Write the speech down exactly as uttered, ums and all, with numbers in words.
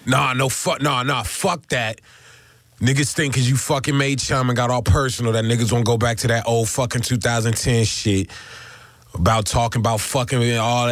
Nah, no fuck, nah, nah, fuck that. Niggas think cause you fucking made chum and got all personal that niggas won't go back to that old fucking two thousand ten shit about talking about fucking all that.